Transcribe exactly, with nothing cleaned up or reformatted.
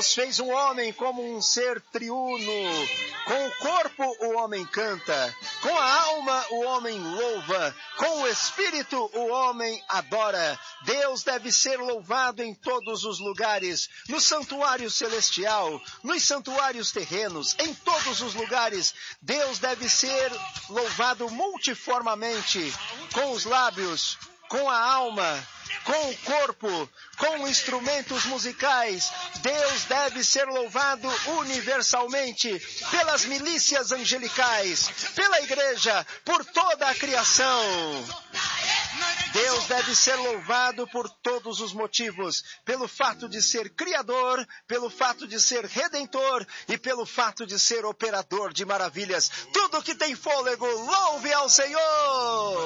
Deus fez um homem como um ser triuno. Com o corpo o homem canta, com a alma o homem louva, com o espírito o homem adora. Deus deve ser louvado em todos os lugares, no santuário celestial, nos santuários terrenos, em todos os lugares. Deus deve ser louvado multiformemente, com os lábios, com a alma, com o corpo, com instrumentos musicais. Deus deve ser louvado universalmente, pelas milícias angelicais, pela igreja, por toda a criação. Deus deve ser louvado por todos os motivos, pelo fato de ser criador, pelo fato de ser redentor e pelo fato de ser operador de maravilhas. Tudo que tem fôlego, louve ao Senhor!